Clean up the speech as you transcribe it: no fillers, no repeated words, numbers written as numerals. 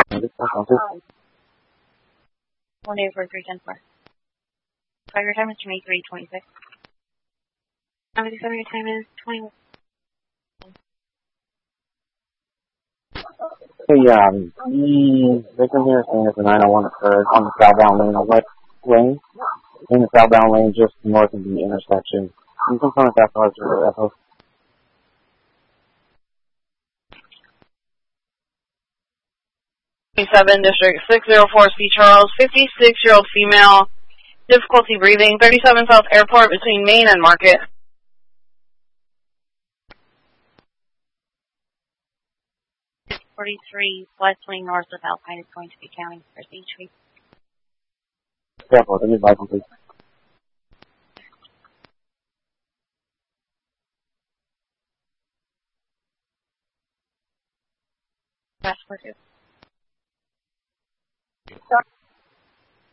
1 day for 310 your time is 23:26. 77, your time is 21. Hey, the victim here is saying that the 901 occurred on the southbound lane, the west lane, in the southbound lane just north of the intersection. Can you confirm if that's correct or echo? 7 District 604 C. Charles, 56-year-old female, difficulty breathing, 37 South Airport between Main and Market. 43 west lane north of Alpine is going to be counting for CHP. Careful, give me a license, please. Passport.